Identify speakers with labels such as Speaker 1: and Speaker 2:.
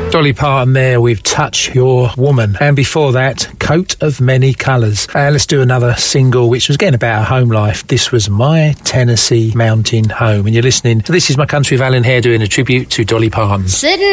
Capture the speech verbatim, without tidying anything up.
Speaker 1: Dolly Parton there with Touch Your Woman. And before that, Coat of Many Colours. Uh, let's do another single, which was again about home life. This was My Tennessee Mountain Home. And you're listening to This Is My Country with Alan Hare doing a tribute to Dolly Parton.
Speaker 2: Sitting